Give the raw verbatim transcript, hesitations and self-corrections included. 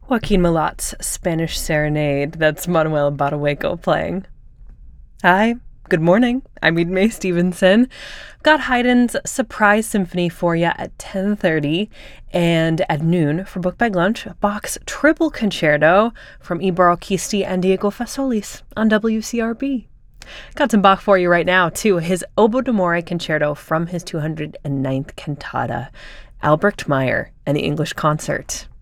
Joaquin Malat's Spanish Serenade. That's Manuel Baraweco playing. Hi, good morning. I'm Eden Mae Stevenson. Got Haydn's Surprise Symphony for you at ten thirty, and at noon for Book Bag Lunch, Bach's Triple Concerto from Ibero Kisti and Diego Fasolis on W C R B. Got some Bach for you right now, too. His Oboe d'Amore Concerto from his two hundred ninth cantata, Albrecht Meyer and the English Concert.